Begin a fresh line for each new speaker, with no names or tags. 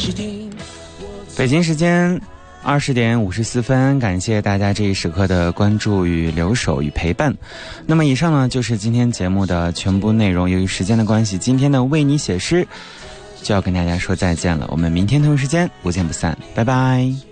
北京时间20点54分，感谢大家这一时刻的关注与留守与陪伴。那么以上呢就是今天节目的全部内容，由于时间的关系，今天的为你写诗就要跟大家说再见了，我们明天同一时间不见不散，拜拜。